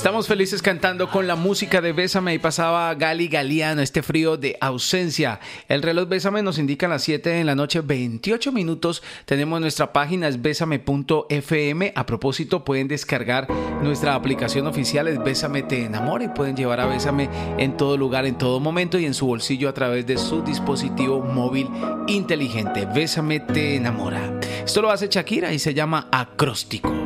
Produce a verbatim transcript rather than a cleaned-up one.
Estamos felices cantando con la música de Bésame y pasaba Gali Galiano, este frío de ausencia. El reloj Bésame nos indica las siete de la noche, veintiocho minutos. Tenemos nuestra página, es bésame punto efe eme. A propósito, pueden descargar nuestra aplicación oficial, es Bésame Te Enamora, y pueden llevar a Bésame en todo lugar, en todo momento y en su bolsillo a través de su dispositivo móvil inteligente. Bésame Te Enamora. Esto lo hace Shakira y se llama Acróstico.